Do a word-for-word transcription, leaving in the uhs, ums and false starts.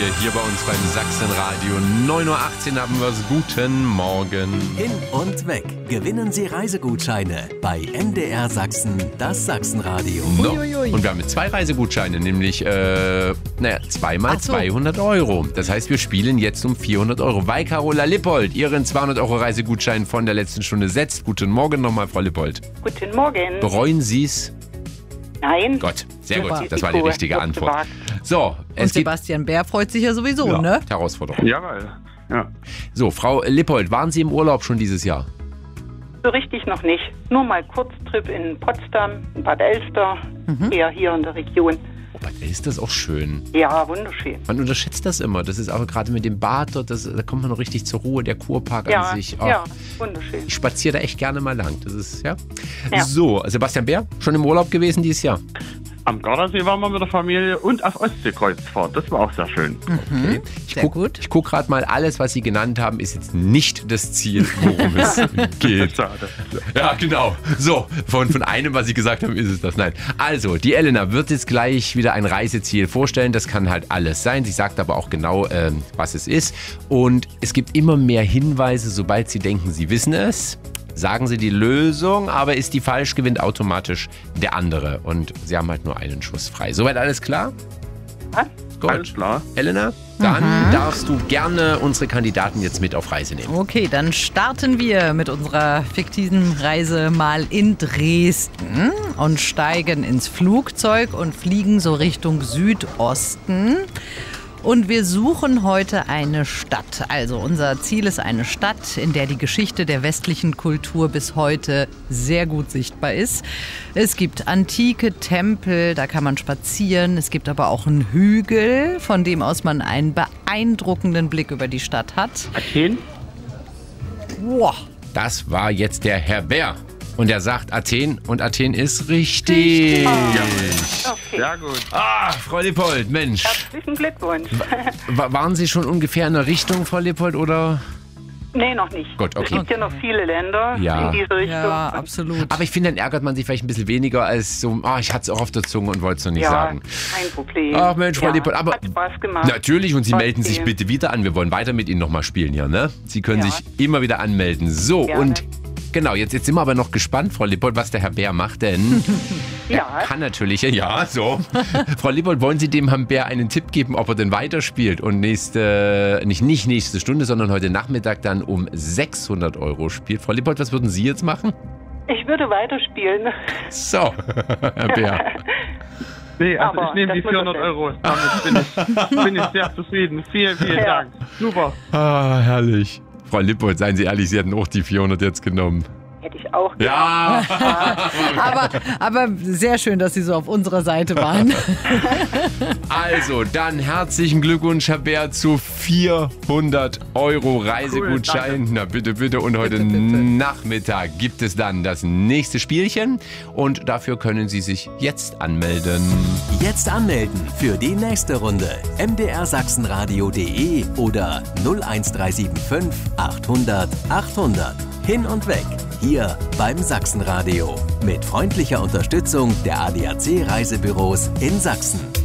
hier bei uns beim Sachsenradio. neun Uhr achtzehn haben wir es. Guten Morgen. Hin und weg. Gewinnen Sie Reisegutscheine bei M D R Sachsen, das Sachsenradio. No. Und wir haben zwei Reisegutscheine, nämlich äh, naja, zweimal so. zweihundert Euro. Das heißt, wir spielen jetzt um vierhundert Euro. Weil Carola Lippold ihren zweihundert Euro Reisegutschein von der letzten Stunde setzt. Guten Morgen nochmal, Frau Lippold. Guten Morgen. Bereuen Sie es? Nein. Gott, sehr Super. gut. Das war die richtige Antwort. So, es Und Sebastian Bär freut sich ja sowieso, ja, ne? Herausforderung. Jawohl. Ja. So, Frau Lippold, waren Sie im Urlaub schon dieses Jahr? So richtig noch nicht. Nur mal Kurztrip in Potsdam, in Bad Elster, mhm. eher hier in der Region. Oh, Bad Elster ist auch schön. Ja, wunderschön. Man unterschätzt das immer. Das ist aber gerade mit dem Bad dort, das, da kommt man noch richtig zur Ruhe. Der Kurpark ja, an sich. Oh, ja, wunderschön. Ich spaziere da echt gerne mal lang. Das ist, ja. ja. So, Sebastian Bär, schon im Urlaub gewesen dieses Jahr? Am Gardasee waren wir mit der Familie und auf Ostseekreuzfahrt. Das war auch sehr schön. Okay. Ich Sehr guck, gut. Ich gucke gerade mal, alles, was Sie genannt haben, ist jetzt nicht das Ziel, worum es geht. Ja, genau. So, von, von einem, was Sie gesagt haben, ist es das. Nein. Also, die Elena wird jetzt gleich wieder ein Reiseziel vorstellen. Das kann halt alles sein. Sie sagt aber auch genau, ähm, was es ist. Und es gibt immer mehr Hinweise, sobald Sie denken, Sie wissen es. Sagen Sie die Lösung, aber ist die falsch, gewinnt automatisch der andere. Und Sie haben halt nur einen Schuss frei. Soweit alles klar? Was? Gut. Alles klar. Elena, dann Mhm. darfst du gerne unsere Kandidaten jetzt mit auf Reise nehmen. Okay, dann starten wir mit unserer fiktiven Reise mal in Dresden und steigen ins Flugzeug und fliegen so Richtung Südosten. Und wir suchen heute eine Stadt. Also unser Ziel ist eine Stadt, in der die Geschichte der westlichen Kultur bis heute sehr gut sichtbar ist. Es gibt antike Tempel, da kann man spazieren. Es gibt aber auch einen Hügel, von dem aus man einen beeindruckenden Blick über die Stadt hat. Athen? Wow. Das war jetzt der Herr Bär. Und er sagt Athen und Athen ist richtig. richtig. Ja. Okay. Sehr gut. Ah, Frau Lippold, Mensch. Herzlichen Glückwunsch. W- waren Sie schon ungefähr in der Richtung, Frau Lippold, oder? Nee, noch nicht. Gut, okay. Es gibt ja noch viele Länder Ja. in diese Richtung. Ja, absolut. Aber ich finde, dann ärgert man sich vielleicht ein bisschen weniger als so, ah, ich hatte es auch auf der Zunge und wollte es noch nicht ja, sagen. kein Problem. Ach Mensch, Frau ja, Lippold, aber hat Spaß gemacht. natürlich, und Sie Spaß melden sich sehen. bitte wieder an. Wir wollen weiter mit Ihnen nochmal spielen hier, ne? Sie können Ja. sich immer wieder anmelden. So, Gerne. und genau, jetzt, jetzt sind wir aber noch gespannt, Frau Lippold, was der Herr Bär macht, denn Ja. er kann natürlich, ja, so. Frau Lippold, wollen Sie dem Herrn Bär einen Tipp geben, ob er denn weiterspielt und nächste, nicht, nicht nächste Stunde, sondern heute Nachmittag dann um sechshundert Euro spielt? Frau Lippold, was würden Sie jetzt machen? Ich würde weiterspielen. So, Herr Bär. Nee, also Aber ich nehme die das muss vierhundert das Euro. Damit bin ich, bin ich sehr zufrieden. Vielen, vielen Ja. Dank. Super. Ah, herrlich. Frau Lippold, seien Sie ehrlich, Sie hätten auch die vierhundert jetzt genommen. Hätte ich auch gemacht. Ja. Aber, aber sehr schön, dass Sie so auf unserer Seite waren. Also, dann herzlichen Glückwunsch, Herr Bär, zu vierhundert Euro Reisegutschein. Cool, Na bitte, bitte. Und heute Bitte, bitte. Nachmittag gibt es dann das nächste Spielchen. Und dafür können Sie sich jetzt anmelden. Jetzt anmelden für die nächste Runde. m d r sachsenradio punkt de oder null eins drei sieben fünf achthundert achthundert. Hin und weg. Hier beim Sachsenradio. Mit freundlicher Unterstützung der A D A C Reisebüros in Sachsen.